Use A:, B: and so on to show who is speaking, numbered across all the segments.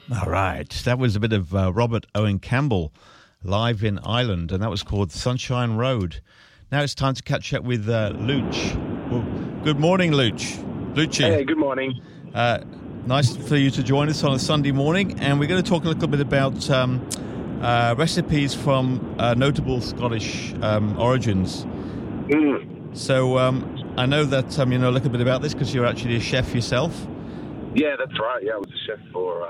A: All right. That was a bit of Robert Owen Campbell live in Ireland, and that was called Sunshine Road. Now it's time to catch up with Luch. Well, good morning, Luch. Lucci.
B: Hey, good morning.
A: Nice for you to join us on a Sunday morning, and we're going to talk a little bit about recipes from notable Scottish origins. So I know that you know a little bit about this because you're actually a chef yourself.
B: Yeah, that's right. Yeah, I was a chef for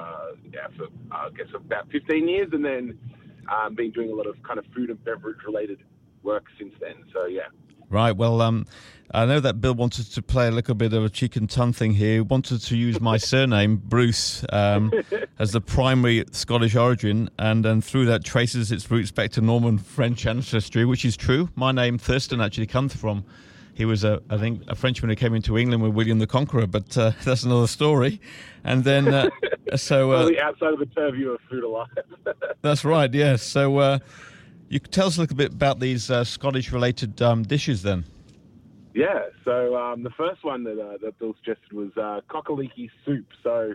B: I guess about 15 years, and then been doing a lot of kind of food and beverage related work since then. So yeah.
A: Right. Well, I know that Bill wanted to play a little bit of a cheek and tongue thing here. He wanted to use my surname, Bruce, as the primary Scottish origin, and then through that traces its roots back to Norman French ancestry, which is true. My name, Thurston, actually comes from. He was, I think, a Frenchman who came into England with William the Conqueror, but that's another story. And then,
B: Probably outside of the purview of food alive.
A: That's right, yes. So you could tell us a little bit about these Scottish-related dishes then.
B: Yeah, so the first one that Bill suggested was cockaliki soup. So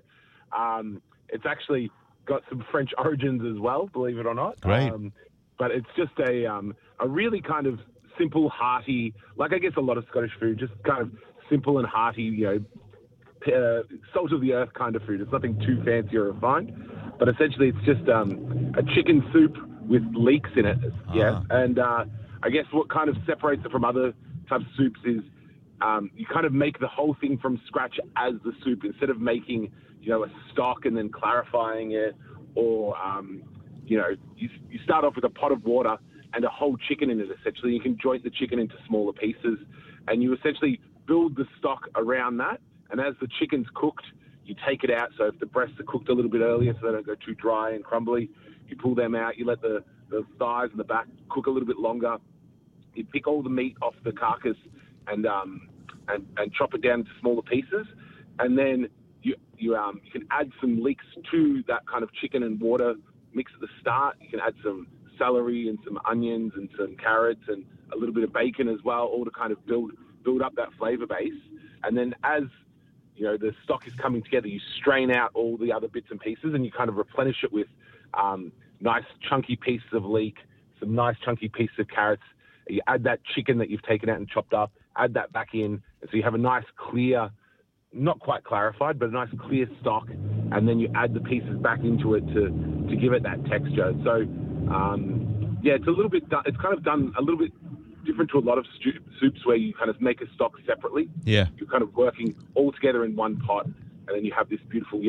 B: it's actually got some French origins as well, believe it or not.
A: Great.
B: But it's just a really kind of simple, hearty, like I guess a lot of Scottish food, just kind of simple and hearty, you know, salt of the earth kind of food. It's nothing too fancy or refined, but essentially it's just a chicken soup with leeks in it. Yeah, and I guess what kind of separates it from other types of soups is you kind of make the whole thing from scratch as the soup instead of making, you know, a stock and then clarifying it, or you know, you start off with a pot of water and a whole chicken in it, essentially. You can joint the chicken into smaller pieces, and you essentially build the stock around that. And as the chicken's cooked, you take it out. So if the breasts are cooked a little bit earlier so they don't go too dry and crumbly, you pull them out. You let the thighs and the back cook a little bit longer. You pick all the meat off the carcass and chop it down into smaller pieces. And then you can add some leeks to that kind of chicken and water mix at the start. You can add some celery and some onions and some carrots and a little bit of bacon as well, all to kind of build up that flavor base. And then as you know the stock is coming together, you strain out all the other bits and pieces, and you kind of replenish it with nice chunky pieces of leek, some nice chunky pieces of carrots. You add that chicken that you've taken out and chopped up, add that back in, and so you have a nice clear, not quite clarified, but a nice clear stock, and then you add the pieces back into it to give it that texture. So yeah, it's a little bit. It's kind of done a little bit different to a lot of soups where you kind of make a stock separately.
A: Yeah,
B: you're kind of working all together in one pot, and then you have this beautiful,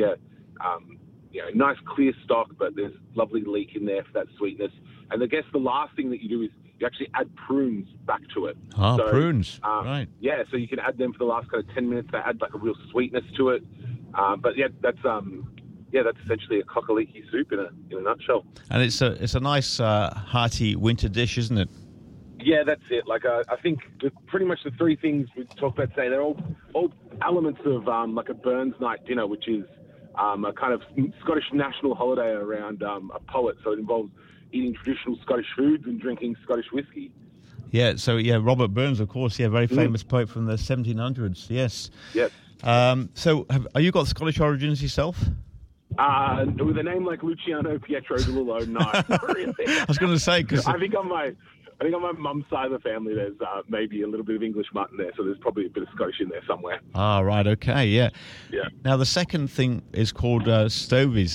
B: nice clear stock, but there's lovely leek in there for that sweetness. And I guess the last thing that you do is you actually add prunes back to it.
A: Prunes, right?
B: Yeah, so you can add them for the last kind of 10 minutes. They add like a real sweetness to it. But yeah, that's essentially a cockaliki soup in a nutshell.
A: And it's a nice hearty winter dish, isn't it?
B: Yeah, that's it. Like I think pretty much the three things we talked about today, they're all elements of like a Burns night dinner, which is a kind of Scottish national holiday around a poet. So it involves eating traditional Scottish foods and drinking Scottish whiskey.
A: Yeah, so Robert Burns, of course, very famous poet from the 1700s, yes.
B: Yes.
A: So are you got Scottish origins yourself?
B: With a name like Luciano Pietro de Lullo, no, not really.
A: I was going to say, because
B: I think on my mum's side of the family, there's maybe a little bit of English mutton there, so there's probably a bit of Scottish in there somewhere.
A: Ah, right, okay, yeah.
B: Yeah.
A: Now, the second thing is called Stovies,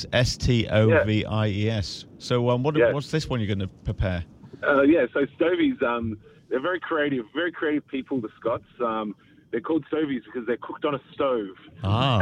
A: Stovies. So what's this one you're going to prepare?
B: So Stovies, they're very creative people, the Scots. They're called Stovies because they're cooked on a stove.
A: Ah.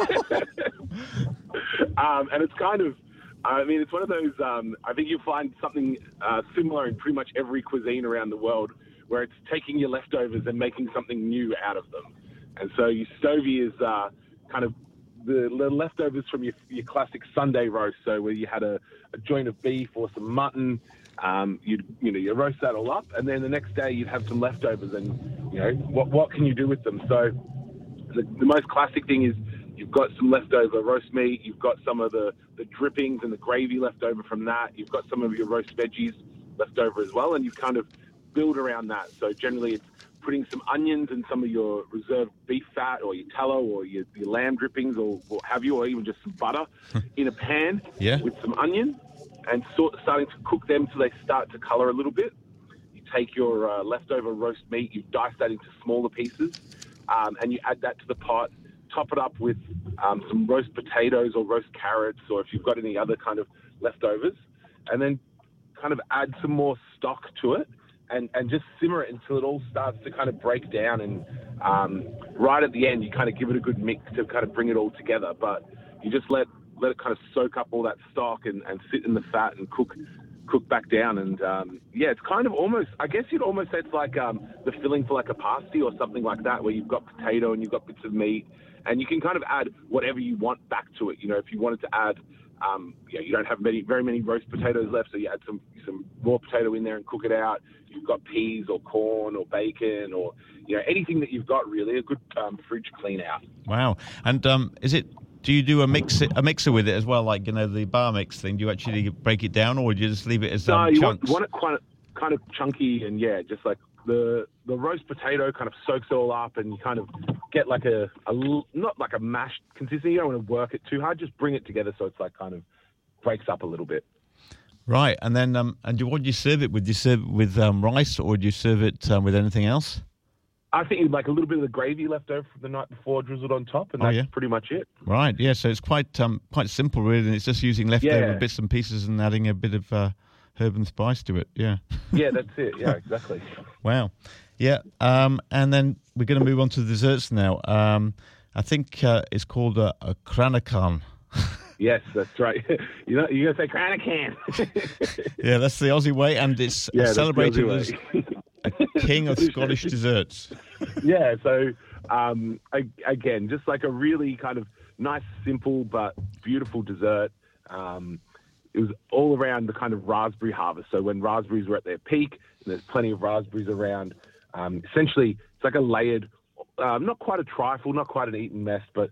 B: And it's kind of, it's one of those, I think you'll find something similar in pretty much every cuisine around the world, where it's taking your leftovers and making something new out of them. And so your stovie is kind of the leftovers from your classic Sunday roast. So where you had a joint of beef or some mutton, you roast that all up, and then the next day you'd have some leftovers, and what can you do with them? So the most classic thing is you've got some leftover roast meat, you've got some of the drippings and the gravy left over from that, you've got some of your roast veggies left over as well, and you kind of build around that. So generally it's putting some onions and some of your reserved beef fat or your tallow or your lamb drippings or what have you, or even just some butter in a pan with some onion and starting to cook them till they start to colour a little bit. You take your leftover roast meat, you dice that into smaller pieces, and you add that to the pot. Top it up with some roast potatoes or roast carrots, or if you've got any other kind of leftovers, and then kind of add some more stock to it and just simmer it until it all starts to kind of break down. And right at the end, you kind of give it a good mix to kind of bring it all together. But you just let it kind of soak up all that stock and sit in the fat and cook back down. And it's kind of almost, I guess you'd almost say it's like the filling for like a pasty or something like that, where you've got potato and you've got bits of meat, and you can kind of add whatever you want back to it. You know, if you wanted to add, you don't have very many roast potatoes left, so you add some raw potato in there and cook it out. You've got peas or corn or bacon or anything that you've got, really a good fridge clean out.
A: Wow. And do you do a mixer with it as well, like the bar mix thing? Do you actually break it down, or do you just leave it as chunks?
B: You want it kind of chunky, and just like the roast potato kind of soaks it all up, and you kind of get like a not like a mashed consistency. You don't want to work it too hard. Just bring it together so it's like kind of breaks up a little bit.
A: Right, and then what do you serve it with? Do you serve it with rice, or do you serve it with anything else?
B: I think you'd like a little bit of the gravy left over from the night before drizzled on top, and that's pretty much it.
A: Right, yeah. So it's quite simple, really, and it's just using leftover bits and pieces and adding a bit of herb and spice to it. Yeah.
B: Yeah, that's it. Yeah, exactly.
A: Wow. Yeah. And then we're going to move on to the desserts now. I think it's called a Cranachan.
B: Yes, that's right. You're going to say Cranachan.
A: Yeah, that's the Aussie way, and it's celebrated as a king of Scottish desserts.
B: Yeah, so again, just like a really kind of nice, simple but beautiful dessert. It was all around the kind of raspberry harvest. So when raspberries were at their peak, and there's plenty of raspberries around, essentially it's like a layered, not quite a trifle, not quite an Eton mess, but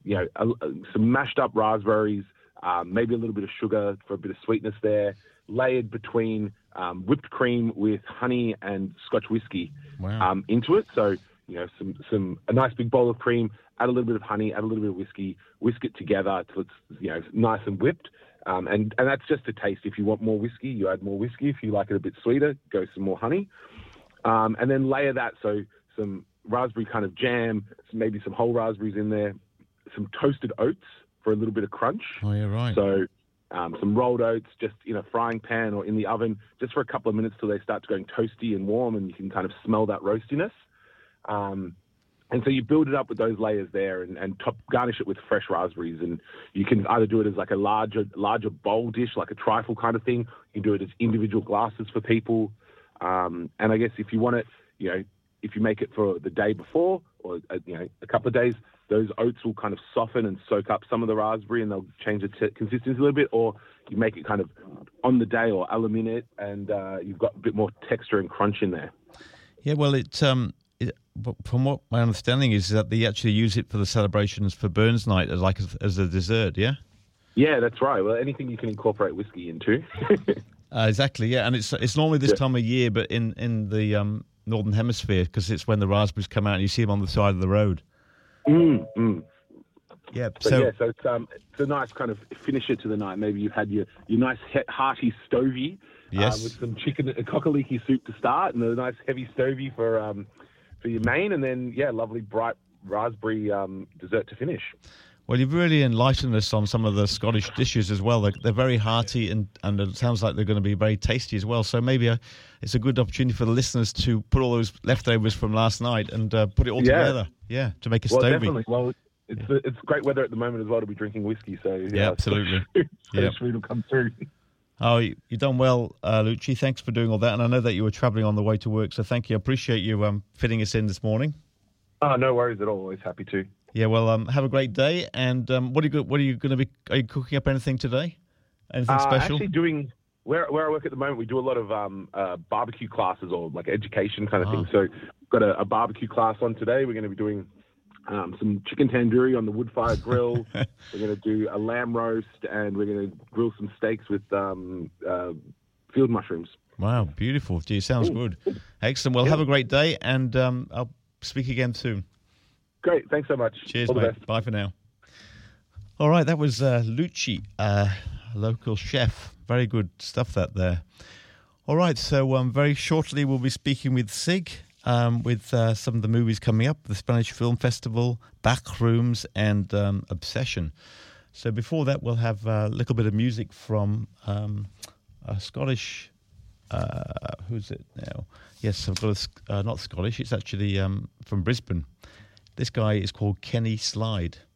B: some mashed up raspberries, maybe a little bit of sugar for a bit of sweetness there, layered between whipped cream with honey and Scotch whiskey into it. So, a nice big bowl of cream, add a little bit of honey, add a little bit of whiskey, whisk it together till it's, nice and whipped. And that's just a taste. If you want more whiskey, you add more whiskey. If you like it a bit sweeter, go some more honey. And then layer that. So some raspberry kind of jam, maybe some whole raspberries in there, some toasted oats for a little bit of crunch.
A: Oh, yeah, right.
B: So some rolled oats just in a frying pan or in the oven just for a couple of minutes till they start to going toasty and warm, and you can kind of smell that roastiness. And so you build it up with those layers there and garnish it with fresh raspberries. And you can either do it as like a larger bowl dish, like a trifle kind of thing. You can do it as individual glasses for people. And I guess if you want it, if you make it for the day before or, a couple of days, those oats will kind of soften and soak up some of the raspberry, and they'll change the consistency a little bit. Or you make it kind of on the day or a la minute, and you've got a bit more texture and crunch in there.
A: Yeah, well, from what my understanding is that they actually use it for the celebrations for Burns Night as a dessert, yeah?
B: Yeah, that's right. Well, anything you can incorporate whiskey into.
A: Exactly, yeah. And it's normally this time of year, but in the Northern Hemisphere, because it's when the raspberries come out and you see them on the side of the road. Yeah,
B: so it's a nice kind of finisher to the night. Maybe you've had your nice hearty stovey with some chicken, a cockaliki soup to start, and a nice heavy stovey for your main, and then lovely bright raspberry dessert to finish.
A: Well, you've really enlightened us on some of the Scottish dishes as well. They're very hearty, and it sounds like they're going to be very tasty as well. So maybe it's a good opportunity for the listeners to put all those leftovers from last night and put it all together. Yeah, to make a stovey.
B: Definitely. Well, it's great weather at the moment as well to be drinking whiskey. So
A: yeah, absolutely.
B: Scottish food will come through.
A: Oh, you've done well, Lucci. Thanks for doing all that. And I know that you were travelling on the way to work, so thank you. I appreciate you fitting us in this morning.
B: Oh, no worries at all. Always happy to.
A: Yeah, well, have a great day. And what are you going to be? Are you cooking up anything today? Anything special?
B: Actually, doing where I work at the moment, we do a lot of barbecue classes or like education kind of thing. So, we've got a barbecue class on today. We're going to be doing some chicken tandoori on the wood-fired grill. We're going to do a lamb roast, and we're going to grill some steaks with field mushrooms.
A: Wow, beautiful. Gee, sounds good. Excellent. Well, have a great day, and I'll speak again soon.
B: Great. Thanks so much.
A: Cheers,
B: All the
A: mate.
B: best.
A: Bye for now. All right, that was Lucci, local chef. Very good stuff that there. All right, so very shortly we'll be speaking with Sig with some of the movies coming up, the Spanish Film Festival, Backrooms, and Obsession. So before that, we'll have a little bit of music from a Scottish... who's it now? Yes, I've got not Scottish, it's actually from Brisbane. This guy is called Kenny Slide.